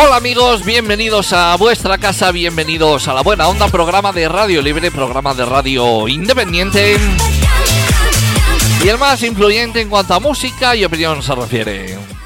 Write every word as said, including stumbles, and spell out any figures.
Hola amigos, bienvenidos a vuestra casa, bienvenidos a La Buena Onda, programa de radio libre, programa de radio independiente y el más influyente en cuanto a música y opinión se refiere.